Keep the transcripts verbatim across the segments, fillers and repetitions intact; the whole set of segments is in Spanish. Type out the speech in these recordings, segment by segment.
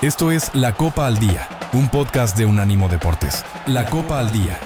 Esto es La Copa al Día, un podcast de Unánimo Deportes. La Copa al Día.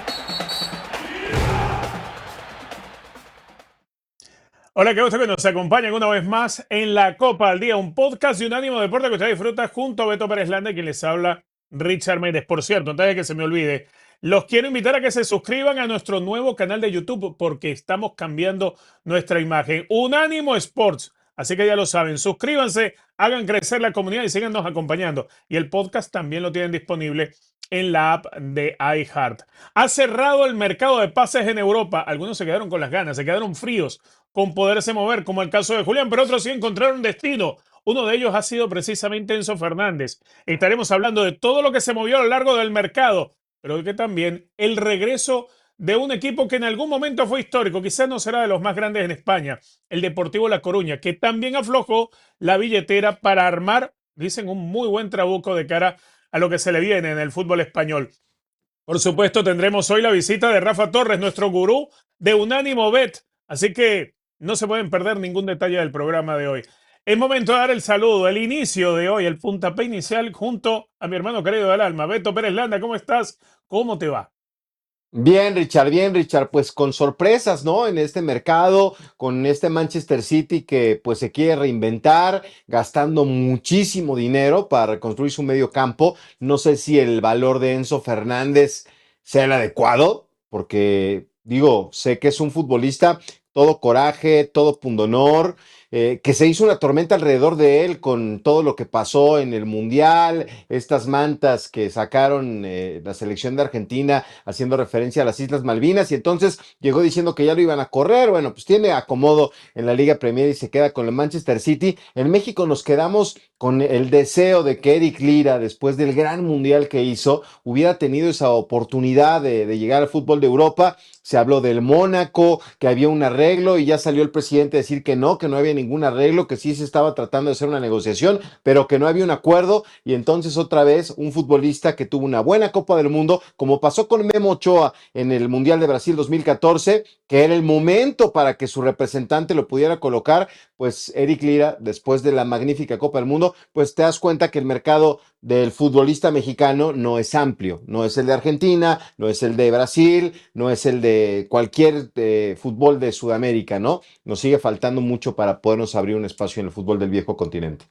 Hola, qué gusto que nos acompañen una vez más en La Copa al Día, un podcast de Unánimo Deportes que usted disfruta junto a Beto Pérez Landa y quien les habla, Richard Méndez. Por cierto, antes de que se me olvide, los quiero invitar a que se suscriban a nuestro nuevo canal de YouTube porque estamos cambiando nuestra imagen. Unánimo Sports. Así que ya lo saben, suscríbanse, hagan crecer la comunidad y síganos acompañando. Y el podcast también lo tienen disponible en la app de iHeart. Ha cerrado el mercado de pases en Europa. Algunos se quedaron con las ganas, se quedaron fríos con poderse mover, como el caso de Julián, pero otros sí encontraron destino. Uno de ellos ha sido precisamente Enzo Fernández. Estaremos hablando de todo lo que se movió a lo largo del mercado, pero que también el regreso de un equipo que en algún momento fue histórico, quizás no será de los más grandes en España, el Deportivo La Coruña, que también aflojó la billetera para armar, dicen, un muy buen trabuco de cara a lo que se le viene en el fútbol español. Por supuesto, tendremos hoy la visita de Rafa Torres, nuestro gurú de Unánimo Bet, así que no se pueden perder ningún detalle del programa de hoy. Es momento de dar el saludo, el inicio de hoy, el puntapié inicial junto a mi hermano querido del alma, Beto Pérez Landa. ¿Cómo estás? ¿Cómo te va? Bien, Richard, bien, Richard, pues con sorpresas, ¿no? En este mercado, con este Manchester City que pues se quiere reinventar, gastando muchísimo dinero para reconstruir su medio campo. No sé si el valor de Enzo Fernández sea el adecuado, porque digo, sé que es un futbolista todo coraje, todo pundonor, eh, que se hizo una tormenta alrededor de él con todo lo que pasó en el Mundial, estas mantas que sacaron eh, la selección de Argentina haciendo referencia a las Islas Malvinas, y entonces llegó diciendo que ya lo iban a correr. Bueno, pues tiene acomodo en la Liga Premier y se queda con el Manchester City. En México nos quedamos con el deseo de que Eric Lira, después del gran Mundial que hizo, hubiera tenido esa oportunidad de, de llegar al fútbol de Europa. Se habló del Mónaco, que había un arreglo, y ya salió el presidente a decir que no, que no había ningún arreglo, que sí se estaba tratando de hacer una negociación, pero que no había un acuerdo. Y entonces otra vez un futbolista que tuvo una buena Copa del Mundo, como pasó con Memo Ochoa en el Mundial de Brasil dos mil catorce, que era el momento para que su representante lo pudiera colocar, pues Eric Lira, después de la magnífica Copa del Mundo, pues te das cuenta que el mercado del futbolista mexicano no es amplio, no es el de Argentina, no es el de Brasil, no es el de cualquier eh, fútbol de Sudamérica, ¿no? Nos sigue faltando mucho para podernos abrir un espacio en el fútbol del viejo continente.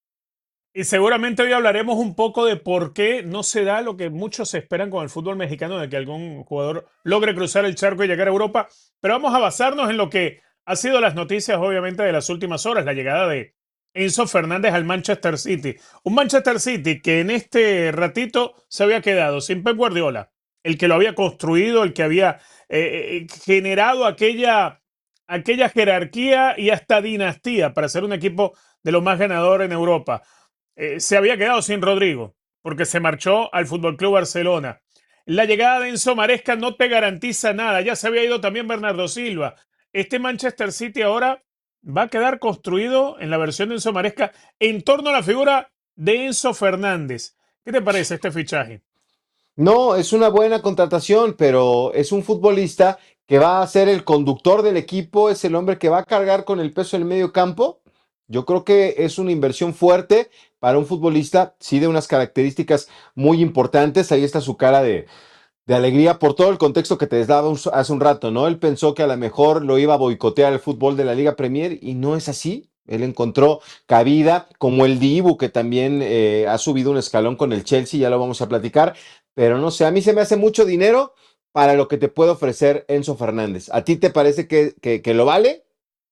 Y seguramente hoy hablaremos un poco de por qué no se da lo que muchos esperan con el fútbol mexicano, de que algún jugador logre cruzar el charco y llegar a Europa. Pero vamos a basarnos en lo que ha sido las noticias, obviamente, de las últimas horas, la llegada de Enzo Fernández al Manchester City. Un Manchester City que en este ratito se había quedado sin Pep Guardiola, el que lo había construido, el que había eh, eh, generado aquella, aquella jerarquía y hasta dinastía para ser un equipo de los más ganadores en Europa. Eh, se había quedado sin Rodrigo porque se marchó al Fútbol Club Barcelona. La llegada de Enzo Maresca no te garantiza nada. Ya se había ido también Bernardo Silva. Este Manchester City ahora va a quedar construido en la versión de Enzo Maresca en torno a la figura de Enzo Fernández. ¿Qué te parece este fichaje? No, es una buena contratación, pero es un futbolista que va a ser el conductor del equipo, es el hombre que va a cargar con el peso del medio campo. Yo creo que es una inversión fuerte para un futbolista, sí, de unas características muy importantes. Ahí está su cara de, de alegría por todo el contexto que te daba hace un rato, ¿no? Él pensó que a lo mejor lo iba a boicotear el fútbol de la Liga Premier y no es así. Él encontró cabida, como el Dibu, que también eh, ha subido un escalón con el Chelsea, ya lo vamos a platicar, pero no sé, a mí se me hace mucho dinero para lo que te puede ofrecer Enzo Fernández. ¿A ti te parece que, que, que lo vale?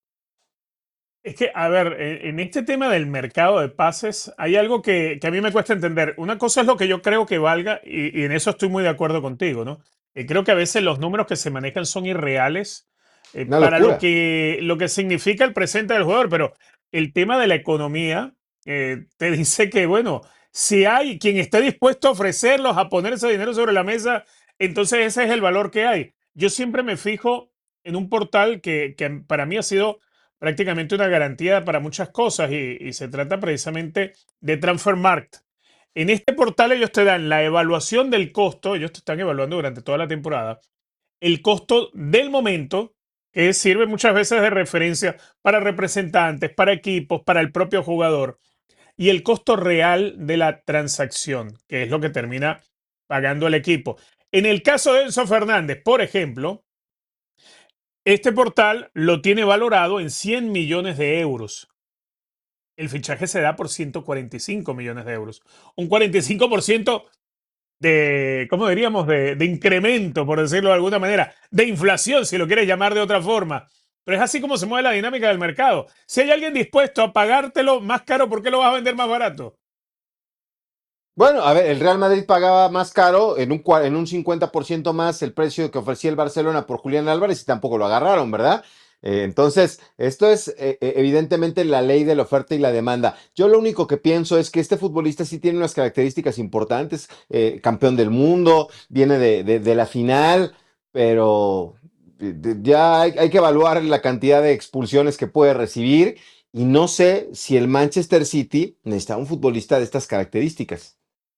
Es que, a ver, en en este tema del mercado de pases hay algo que, que a mí me cuesta entender. Una cosa es lo que yo creo que valga y, y en eso estoy muy de acuerdo contigo, ¿no? Eh, creo que a veces los números que se manejan son irreales eh, Una para lo locura. que, lo que significa el presente del jugador, pero el tema de la economía eh, te dice que, bueno, si hay quien esté dispuesto a ofrecerlos, a poner ese dinero sobre la mesa, entonces ese es el valor que hay. Yo siempre me fijo en un portal que, que para mí ha sido prácticamente una garantía para muchas cosas y, y se trata precisamente de Transfermarkt. En este portal ellos te dan la evaluación del costo, ellos te están evaluando durante toda la temporada, el costo del momento, que sirve muchas veces de referencia para representantes, para equipos, para el propio jugador. y el costo real de la transacción, que es lo que termina pagando el equipo. En el caso de Enzo Fernández, por ejemplo, este portal lo tiene valorado en cien millones de euros. El fichaje se da por ciento cuarenta y cinco millones de euros. Un cuarenta y cinco por ciento de, ¿cómo diríamos? De, de incremento, por decirlo de alguna manera, de inflación, si lo quieres llamar de otra forma. Pero es así como se mueve la dinámica del mercado. Si hay alguien dispuesto a pagártelo más caro, ¿por qué lo vas a vender más barato? Bueno, a ver, el Real Madrid pagaba más caro, en un, cua- en un cincuenta por ciento más el precio que ofrecía el Barcelona por Julián Álvarez y tampoco lo agarraron, ¿verdad? Eh, entonces, esto es eh, eh, evidentemente la ley de la oferta y la demanda. Yo lo único que pienso es que este futbolista sí tiene unas características importantes, eh, campeón del mundo, viene de, de- de la final, pero de- de- ya hay, hay que evaluar la cantidad de expulsiones que puede recibir y no sé si el Manchester City necesita un futbolista de estas características.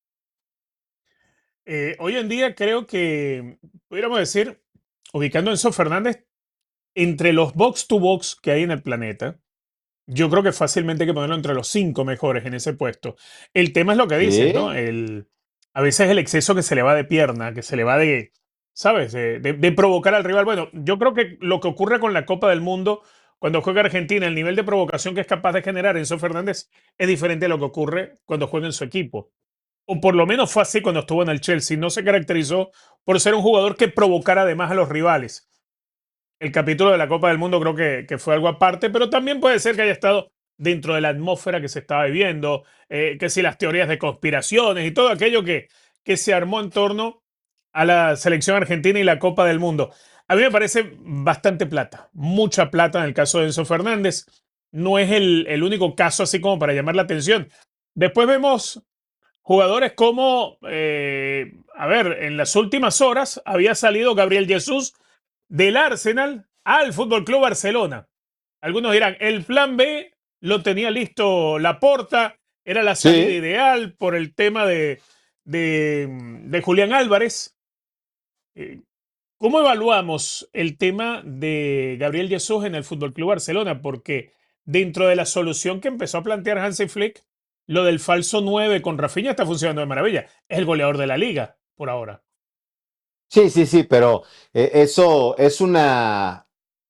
Eh, hoy en día creo que, pudiéramos decir, ubicando a Enzo Fernández entre los box to box que hay en el planeta, yo creo que fácilmente hay que ponerlo entre los cinco mejores en ese puesto. El tema es lo que dices, ¿no? Sí. El, a veces el exceso que se le va de pierna, que se le va de, ¿sabes? De, de- de provocar al rival. Bueno, yo creo que lo que ocurre con la Copa del Mundo, cuando juega Argentina, el nivel de provocación que es capaz de generar Enzo Fernández es diferente a lo que ocurre cuando juega en su equipo. O por lo menos fue así cuando estuvo en el Chelsea. No se caracterizó por ser un jugador que provocara además a los rivales. El capítulo de la Copa del Mundo creo que, que fue algo aparte, pero también puede ser que haya estado dentro de la atmósfera que se estaba viviendo, eh, que si las teorías de conspiraciones y todo aquello que, que se armó en torno a la selección argentina y la Copa del Mundo. A mí me parece bastante plata, mucha plata en el caso de Enzo Fernández. No es el, el único caso así como para llamar la atención. Después vemos jugadores como, eh, a ver, en las últimas horas había salido Gabriel Jesús del Arsenal al Fútbol Club Barcelona. Algunos dirán, el plan B lo tenía listo Laporta, era la salida Sí. ideal por el tema de, de, de Julián Álvarez. Eh, ¿Cómo evaluamos el tema de Gabriel Jesús en el Fútbol Club Barcelona? Porque dentro de la solución que empezó a plantear Hansi Flick, lo del falso nueve con Rafinha está funcionando de maravilla. Es el goleador de la liga por ahora. Sí, sí, sí, pero eh, eso es una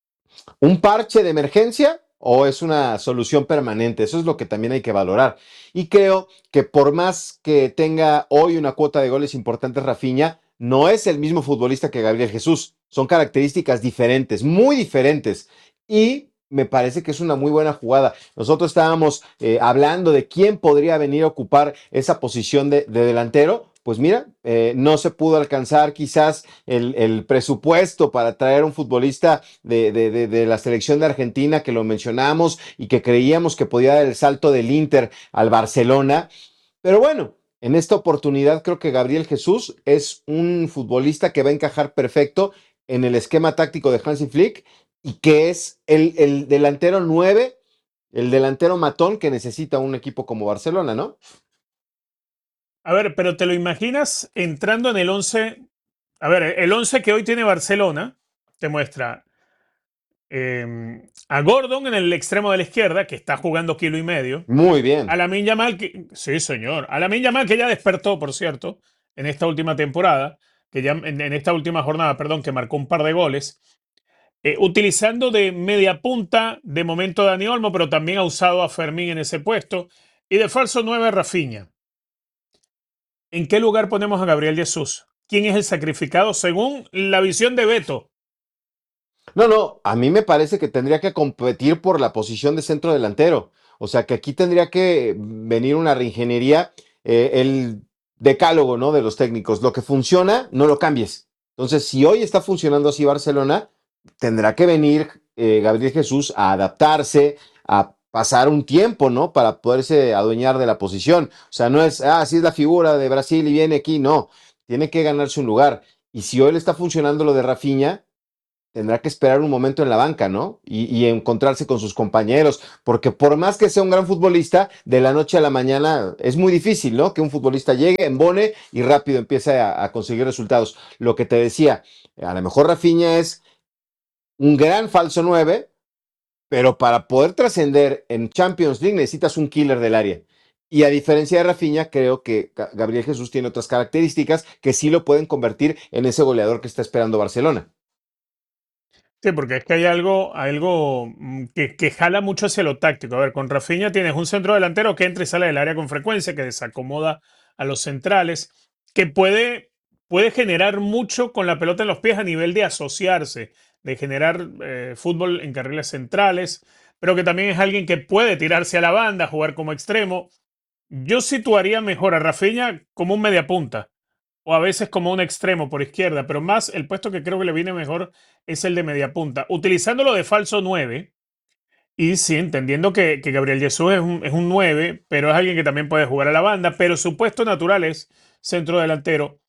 un parche de emergencia o es una solución permanente. Eso es lo que también hay que valorar. Y creo que por más que tenga hoy una cuota de goles importante Rafinha, no es el mismo futbolista que Gabriel Jesús. Son características diferentes, muy diferentes. Y me parece que es una muy buena jugada. Nosotros estábamos eh, hablando de quién podría venir a ocupar esa posición de, de delantero. Pues mira, eh, no se pudo alcanzar quizás el, el, presupuesto para traer un futbolista de, de, de, de la selección de Argentina que lo mencionamos y que creíamos que podía dar el salto del Inter al Barcelona. Pero bueno, en esta oportunidad creo que Gabriel Jesús es un futbolista que va a encajar perfecto en el esquema táctico de Hansi Flick y que es el, el delantero nueve, el delantero matón que necesita un equipo como Barcelona, ¿no? A ver, pero ¿te lo imaginas entrando en el once? A ver, el once que hoy tiene Barcelona te muestra eh, a Gordon en el extremo de la izquierda, que está jugando kilo y medio. Muy A bien. Lamine Yamal, que, sí, señor. A Lamine Yamal, que ya despertó, por cierto, en esta última temporada, que ya en, en esta última jornada, perdón, que marcó un par de goles. Eh, utilizando de media punta, de momento Dani Olmo, pero también ha usado a Fermín en ese puesto. Y de falso nueve Rafinha. ¿En qué lugar ponemos a Gabriel Jesús? ¿Quién es el sacrificado según la visión de Beto? No, no, a mí me parece que tendría que competir por la posición de centro delantero. O sea, que aquí tendría que venir una reingeniería, eh, el decálogo, ¿no? De los técnicos. Lo que funciona, no lo cambies. Entonces, si hoy está funcionando así Barcelona, tendrá que venir eh, Gabriel Jesús a adaptarse, a pasar un tiempo, ¿no? Para poderse adueñar de la posición. O sea, no es, ah, sí es la figura de Brasil y viene aquí, no. Tiene que ganarse un lugar. Y si hoy le está funcionando lo de Rafinha, tendrá que esperar un momento en la banca, ¿no? Y, y, encontrarse con sus compañeros, porque por más que sea un gran futbolista, de la noche a la mañana es muy difícil, ¿no? Que un futbolista llegue, embone y rápido empiece a, a conseguir resultados. Lo que te decía, a lo mejor Rafinha es un gran falso nueve, pero para poder trascender en Champions League necesitas un killer del área. Y a diferencia de Rafinha, creo que Ga- Gabriel Jesús tiene otras características que sí lo pueden convertir en ese goleador que está esperando Barcelona. Sí, porque es que hay algo, algo mm, que, que jala mucho hacia lo táctico. A ver, con Rafinha tienes un centro delantero que entra y sale del área con frecuencia, que desacomoda a los centrales, que puede, puede generar mucho con la pelota en los pies a nivel de asociarse, de generar eh, fútbol en carriles centrales, pero que también es alguien que puede tirarse a la banda, jugar como extremo. Yo situaría mejor a Rafinha como un mediapunta o a veces como un extremo por izquierda, pero más el puesto que creo que le viene mejor es el de media punta, utilizándolo de falso nueve. Y sí, entendiendo que, que Gabriel Jesús es un, es un nueve, pero es alguien que también puede jugar a la banda, pero su puesto natural es centro delantero.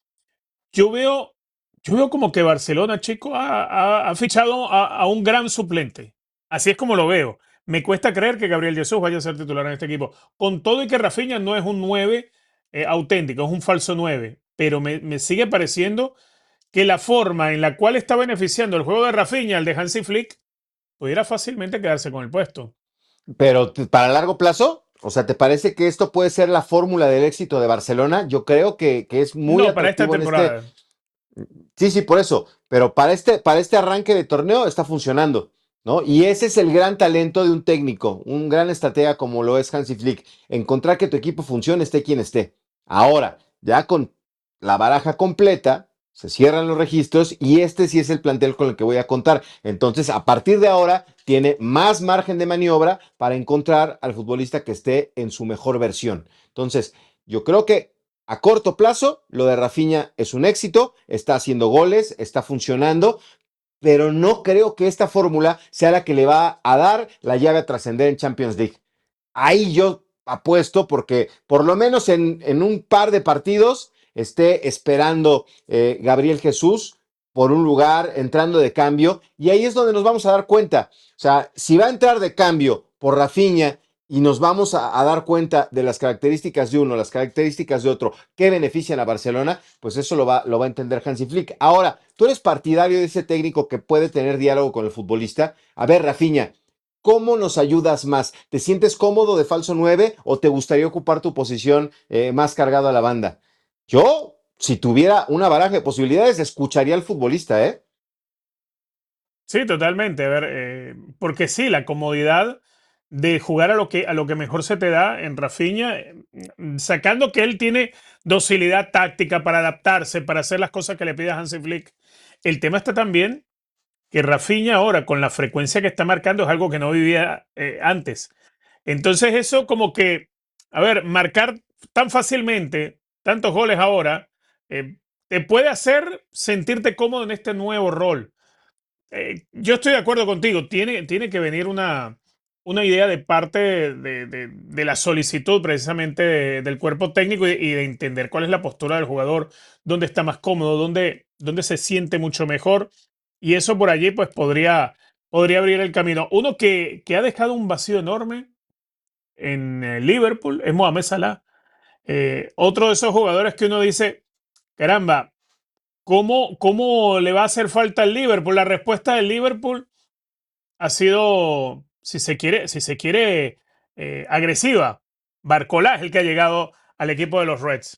Yo veo, yo veo como que Barcelona, chico, ha, ha- ha fichado a, a un gran suplente. Así es como lo veo. Me cuesta creer que Gabriel Jesús vaya a ser titular en este equipo. Con todo y que Rafinha no es un nueve eh, auténtico, es un falso nueve. Pero me, me sigue pareciendo que la forma en la cual está beneficiando el juego de Rafinha, el de Hansi Flick, pudiera fácilmente quedarse con el puesto. Pero t- para largo plazo, o sea, ¿te parece que esto puede ser la fórmula del éxito de Barcelona? Yo creo que, que es muy No, para esta atractivo en este. temporada. Sí, sí, por eso. Pero para este, para este arranque de torneo está funcionando, ¿no? Y ese es el gran talento de un técnico, un gran estratega como lo es Hansi Flick. Encontrar que tu equipo funcione, esté quien esté. Ahora, ya con la baraja completa, se cierran los registros y este sí es el plantel con el que voy a contar. Entonces, a partir de ahora, tiene más margen de maniobra para encontrar al futbolista que esté en su mejor versión. Entonces, yo creo que a corto plazo, lo de Rafinha es un éxito, está haciendo goles, está funcionando, pero no creo que esta fórmula sea la que le va a dar la llave a trascender en Champions League. Ahí yo apuesto porque por lo menos en, en un par de partidos esté esperando eh, Gabriel Jesús por un lugar, entrando de cambio, y ahí es donde nos vamos a dar cuenta. O sea, si va a entrar de cambio por Rafinha y nos vamos a, a dar cuenta de las características de uno, las características de otro, que benefician a Barcelona, pues eso lo va, lo va a entender Hansi Flick. Ahora, tú eres partidario de ese técnico que puede tener diálogo con el futbolista. A ver, Rafinha, ¿cómo nos ayudas más? ¿Te sientes cómodo de falso nueve o te gustaría ocupar tu posición eh, más cargado a la banda? Yo, si tuviera una baraja de posibilidades, escucharía al futbolista, ¿eh? Sí, totalmente. A ver, eh, porque sí, la comodidad de jugar a lo que, a lo que mejor se te da en Rafinha, eh, mm, sacando que él tiene docilidad táctica para adaptarse, para hacer las cosas que le pide a Hansi Flick. El tema está también que Rafinha ahora, con la frecuencia que está marcando, es algo que no vivía eh, antes. Entonces eso como que, a ver, marcar tan fácilmente tantos goles ahora, eh, te puede hacer sentirte cómodo en este nuevo rol. Eh, yo estoy de acuerdo contigo, tiene, tiene que venir una, una idea de parte de, de- de la solicitud precisamente de- del cuerpo técnico y, y de entender cuál es la postura del jugador, dónde está más cómodo, dónde, dónde se siente mucho mejor. Y eso por allí pues podría, podría abrir el camino. Uno que, que ha dejado un vacío enorme en eh, Liverpool es Mohamed Salah. Eh, otro de esos jugadores que uno dice, caramba, ¿cómo, cómo le va a hacer falta al Liverpool? La respuesta del Liverpool ha sido, si se quiere, si se quiere eh, agresiva. Barcola es el que ha llegado al equipo de los Reds.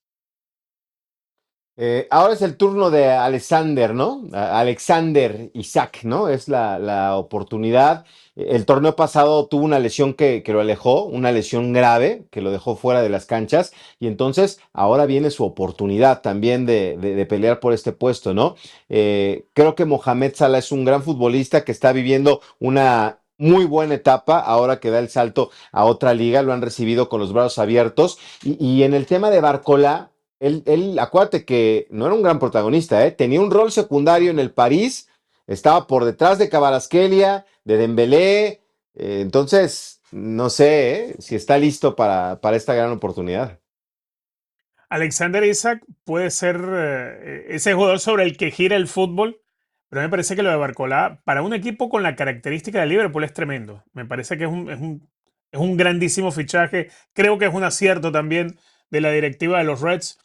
Eh, ahora es el turno de Alexander, ¿no? A- Alexander Isaac, ¿no? Es la, la oportunidad. El torneo pasado tuvo una lesión que, que lo alejó, una lesión grave que lo dejó fuera de las canchas y entonces ahora viene su oportunidad también de, de- de pelear por este puesto, ¿no? Eh, creo que Mohamed Salah es un gran futbolista que está viviendo una muy buena etapa ahora que da el salto a otra liga, lo han recibido con los brazos abiertos y, y en el tema de Barcola. Él, él, acuérdate que no era un gran protagonista, ¿eh? Tenía un rol secundario en el París, estaba por detrás de Kvaratskhelia, de Dembélé, eh, entonces no sé ¿eh? si está listo para, para esta gran oportunidad. Alexander Isaac puede ser eh, ese jugador sobre el que gira el fútbol, pero me parece que lo de Barcola, para un equipo con la característica de Liverpool, es tremendo. Me parece que es un, es un, es un grandísimo fichaje. Creo que es un acierto también de la directiva de los Reds.